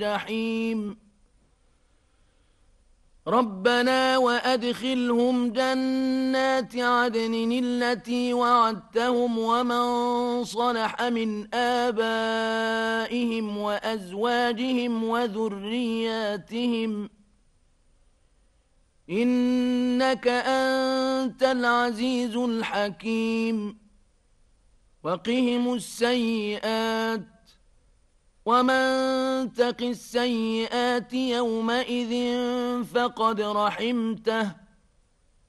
الجحيم ربنا وأدخلهم جنات عدن التي وعدتهم ومن صلح من آبائهم وأزواجهم وذرياتهم إنك أنت العزيز الحكيم وقهم السيئات ومن تق السيئات يومئذ فقد رحمته